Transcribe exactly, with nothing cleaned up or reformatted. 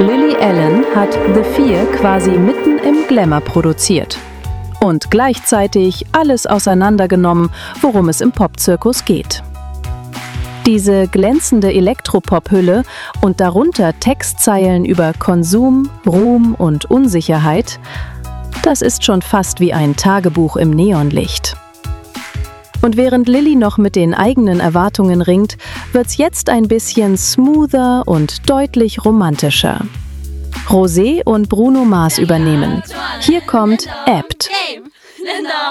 Lily Allen hat The Fear quasi mitten im Glamour produziert. Und gleichzeitig alles auseinandergenommen, worum es im Popzirkus geht. Diese glänzende Elektropop-Hülle und darunter Textzeilen über Konsum, Ruhm und Unsicherheit, das ist schon fast wie ein Tagebuch im Neonlicht. Und während Lily noch mit den eigenen Erwartungen ringt, wird's jetzt ein bisschen smoother und deutlich romantischer. Rosé und Bruno Mars übernehmen. Hier kommt Apt.